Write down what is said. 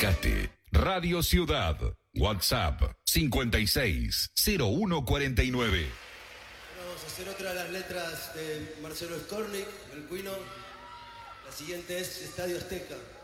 Comunicate. Radio Ciudad. WhatsApp 560149. Vamos a hacer otra de las letras de Marcelo Skornik, el Cuino. La siguiente es Estadio Azteca.